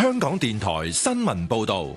香港電台新聞報道。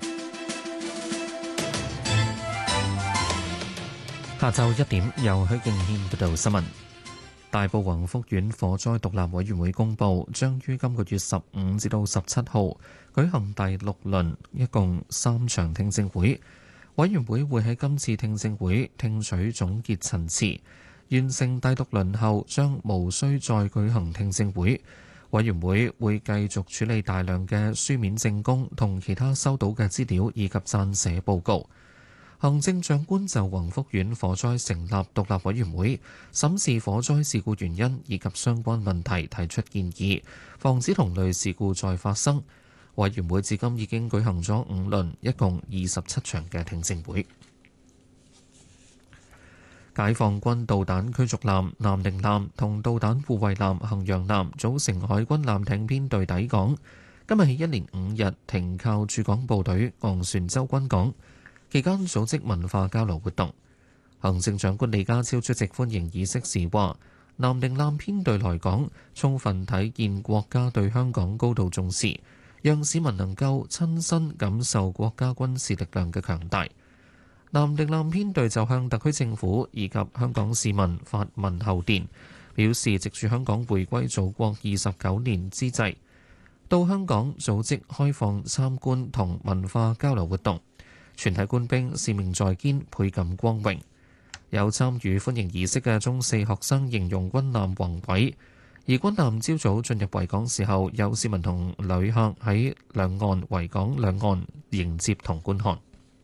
下晝1點，由許敬軒報道新聞。大埔宏福苑火災獨立委員會公佈，將於今個月15至到17號舉行第6輪，一共3場聽證會。委員會會喺今次聽證會聽取總結陳詞，完成第6輪後將無需再舉行聽證會。委員會會繼續處理大量嘅書面證供同其他收到嘅資料以及撰寫報告。行政長官就宏福苑火災成立獨立委員會，審視火災事故原因以及相關問題，提出建議，防止同類事故再發生。委員會至今已經舉行咗5輪，一共27場嘅聽證會。解放軍導彈驅逐艦南寧艦同導彈護衛艦衡陽艦組成海軍艦艇編隊抵港，今日起一連5日停靠駐港部隊昂船洲軍港。期間組織文化交流活動。行政長官李家超出席歡迎儀式時話：南寧艦編隊來港，充分體現國家對香港高度重視，讓市民能夠親身感受國家軍事力量嘅強大。南寧艦編隊就向特區政府以及香港市民發問候電，表示藉住香港回歸祖國29年之際，到香港組織開放參觀同文化交流活動。全體官兵使命在肩，倍感光榮。有參與歡迎儀式嘅中四學生形容軍艦宏偉，而軍艦朝早進入維港時候，有市民同旅客喺兩岸維港兩岸迎接同觀看。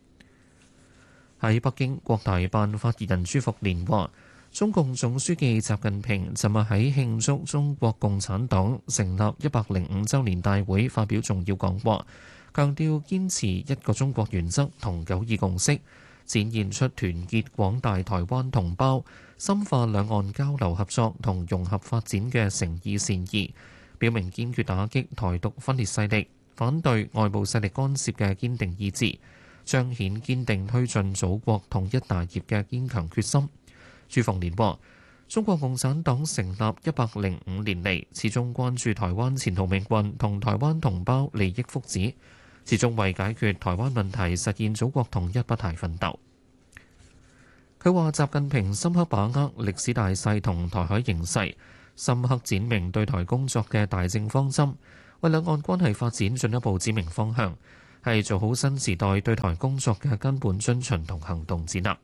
喺北京，國台辦發言人朱福蓮話：中共總書記習近平尋日喺慶祝中國共產黨成立105週年大會發表重要講話。強調堅持一個中國原則同九二共識，展現出團結廣大台灣同胞、深化兩岸交流合作同融合發展嘅誠意善意，表明堅決打擊台獨分裂勢力、反對外部勢力干涉嘅堅定意志，彰顯堅定推進祖國統一大業嘅堅強決心。朱鳳蓮話：中國共產黨成立105年嚟，始終關注台灣前途命運同台灣同胞利益福祉，始終為解決台灣問題、實現祖國統一不懈奮鬥。佢話：習近平深刻把握歷史大勢同台海形勢，深刻展明對台工作嘅大政方針，為兩岸關係發展進一步指明方向，係做好新時代對台工作嘅根本遵循同行動指南。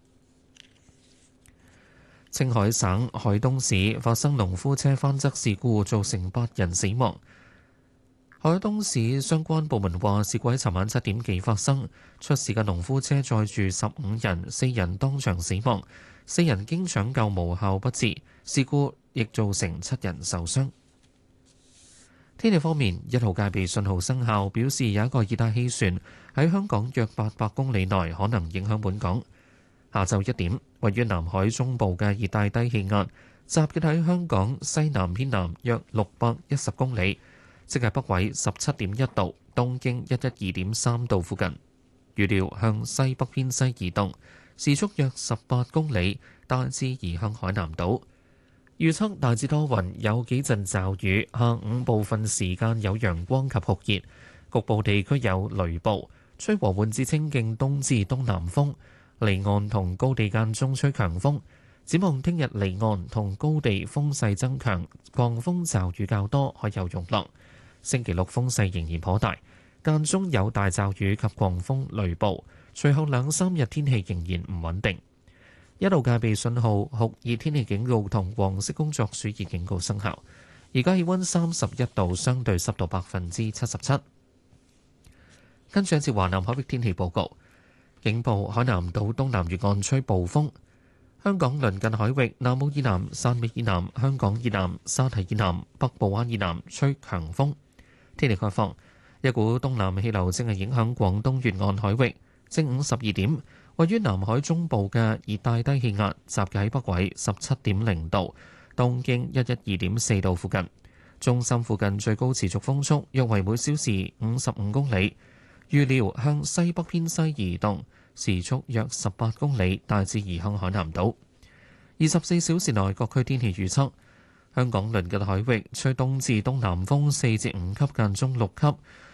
青海省海東市發生農夫車翻側事故，造成8人死亡。海東市相關部門話，事故喺尋晚7點幾發生，出事嘅農夫車載住15人，4人當場死亡，4人經搶救無效不治。事故亦造成7人受傷。天氣方面，1號戒備信號生效，表示有一個熱帶氣旋喺香港約800公里內可能影響本港。下晝1點，位於南海中部嘅熱帶低氣壓集結喺香港西南偏南約610公里，即係北緯17.1度、東經112.3度附近。預料向西北偏西移動，時速約18公里，大致移向海南島。預測大致多雲，有幾陣驟雨，下午部分時間有陽光及酷熱，局部地區有雷暴，吹和緩至清勁東至東南風。離岸同高地間中吹強風，展望聽日離岸同高地風勢增強，狂風驟雨較多，海有湧浪。星期六風勢仍然頗大，間中有大驟雨及狂風雷暴。隨後2-3日天氣仍然唔穩定。1號戒備信號、酷熱天氣警告同黃色工作暑熱警告生效。而家氣溫31度，相對濕度77%。跟住一節華南海域天氣報告。警報：海南島東南沿岸吹暴風。香港鄰近海域南澳以南、汕尾以南、香港以南、沙堤以南、北部灣以南吹強風。天氣概況：一股東南氣流正係影響廣東沿岸海域。正午12點，位於南海中部嘅熱帶低氣壓集結喺北緯17.0度、東經112.4度附近。中心附近最高持續風速約為每小時55公里。預料向西北偏西移動，時速約18公里，大致移向海南島。24小時內各區天氣預測：香港鄰近海域吹東至東南風4至5級，間中6級；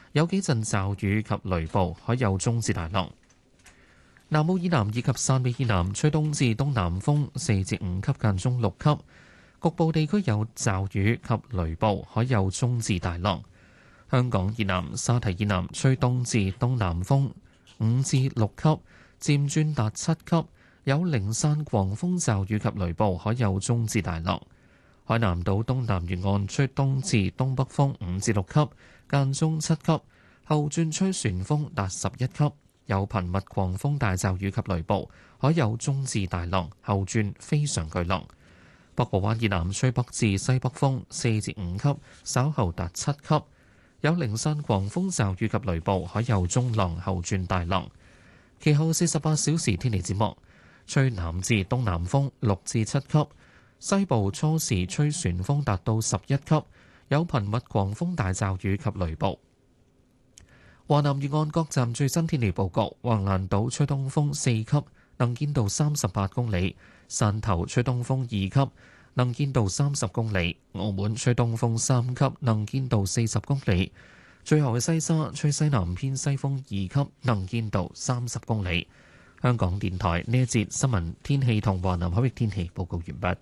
有幾陣驟雨及雷暴，海有中至大浪。南澳以南以及汕尾以南吹東至東南風4至5級間中6級，局部地區有驟雨及雷暴，海有中至大浪。香港以南、沙堤以南吹東至東南風5至6級，漸轉達7級，有零散狂風驟雨及雷暴，海有中至大浪。海南島東南沿岸吹東至東北風5至6級，間中7級，後轉吹旋風達11級。有頻密狂風大驟雨及雷暴，海有中至大浪，後轉非常巨浪。北部灣以南吹北至西北風4至5級，稍後達7級。有零散狂風驟雨及雷暴，海有中浪，後轉大浪。其後48小時天氣展望：吹南至東南風6至7級，西部初時吹旋風達到11級，有頻密狂風大驟雨及雷暴。華南沿岸各站最新天氣報告：橫瀾島吹東風4級，能見度38公里；汕頭吹東風2級，能見度30公里；澳門吹東風3級，能見度40公里。最後嘅西沙吹西南偏西風2級，能見度30公里。香港電台呢一節新聞天氣同華南海域天氣報告完畢。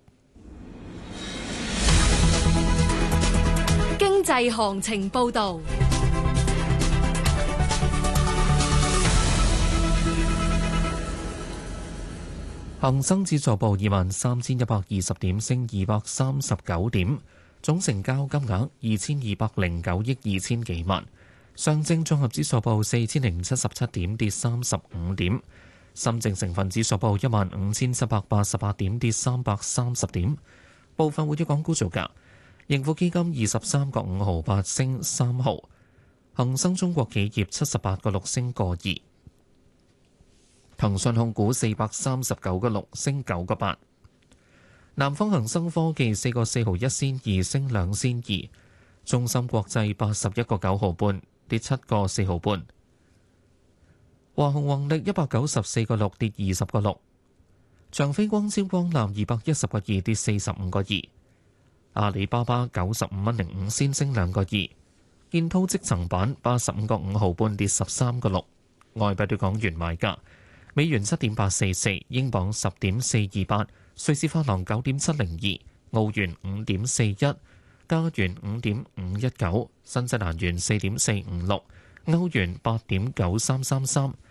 經濟行情報導。 恒生指數報23,120點，升239點，總成交金額2,209億2千幾萬。上證綜合指數報4,077點，跌35點。深證成分指數報15,788點，跌330點。部分活躍港股造價：盈富基金23個5毫8升3毫，恒生中國企業78個6升個2。騰訊控股439個6升9個8，南方恒生科技4個4毫1仙2升2仙2，中芯國際81個9毫半跌7個4毫半，華虹宏力194個6跌20個6，長飛光纖光纜210個2跌45個2，阿里巴巴95蚊05仙升2個2，建滔積層板85個5毫半跌13個6，外幣對港元買價。美元7.844，英鎊10.428，瑞士法郎9.702，澳元5.41，加元5.519，新西蘭元4.456，歐元8.9333，